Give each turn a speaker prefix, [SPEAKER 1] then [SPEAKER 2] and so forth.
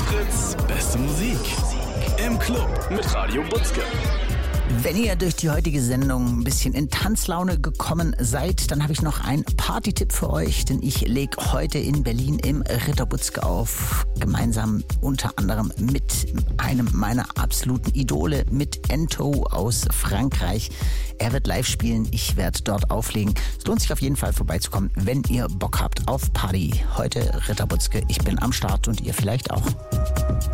[SPEAKER 1] Fritz, beste Musik. Im Club mit Radio Butzke.
[SPEAKER 2] Wenn ihr durch die heutige Sendung ein bisschen in Tanzlaune gekommen seid, dann habe ich noch einen Party-Tipp für euch, denn ich lege heute in Berlin im Ritter Butzke auf, gemeinsam unter anderem mit einem meiner absoluten Idole, mit Ento aus Frankreich. Er wird live spielen, ich werde dort auflegen. Es lohnt sich auf jeden Fall vorbeizukommen, wenn ihr Bock habt auf Party. Heute Ritter Butzke, ich bin am Start und ihr vielleicht auch.